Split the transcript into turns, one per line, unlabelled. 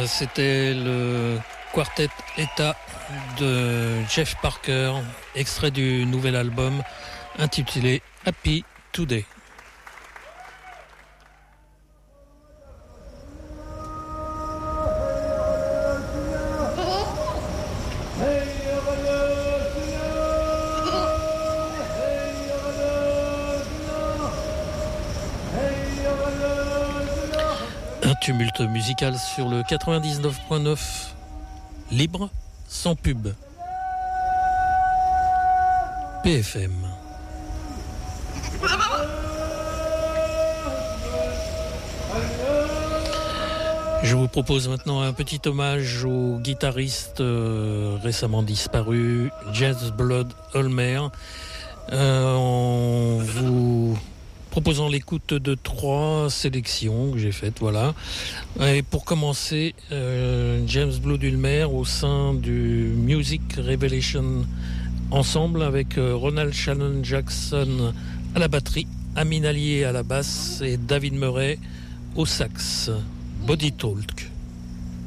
c'était le quartet État de Jeff Parker, extrait du nouvel album intitulé Happy Today. Un tumulte musical sur le 99.9, libre, sans pub. PFM. Je vous propose maintenant un petit hommage au guitariste récemment disparu, James Blood Ulmer, en vous proposant l'écoute de 3 sélections que j'ai faites, voilà. Et pour commencer, James Blood Ulmer au sein du Music Revelation Ensemble avec Ronald Shannon Jackson à la batterie, Amin Allier à la basse et David Murray au sax. Body Talk.